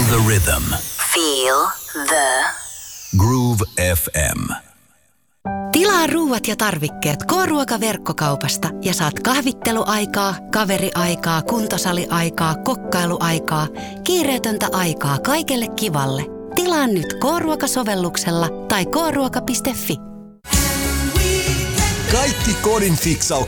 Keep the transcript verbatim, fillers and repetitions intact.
the rhythm. Feel the Groove F M. Tilaa ruuat ja tarvikkeet K-ruokaverkkokaupasta ja saat kahvitteluaikaa, kaveriaikaa, kuntosaliaikaa, kokkailuaikaa, kiireetöntä aikaa kaikelle kivalle. Tilaa nyt K-ruokasovelluksella tai k ruoka piste fi. Kaikki kodin fiksaukset